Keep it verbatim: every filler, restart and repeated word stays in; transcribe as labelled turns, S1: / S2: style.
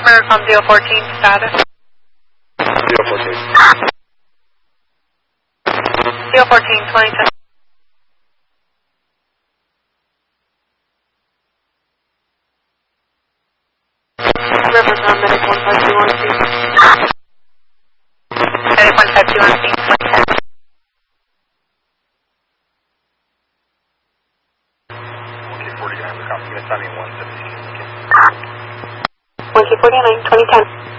S1: Americom zero fourteen status.
S2: zero fourteen.
S1: zero fourteen, twenty ten. Riverbound Medic one five two one C. Medic one five two one C, twenty ten.
S2: one K forty-nine, copy. Yes, I mean one seventeen.
S1: one K forty-nine, twenty ten.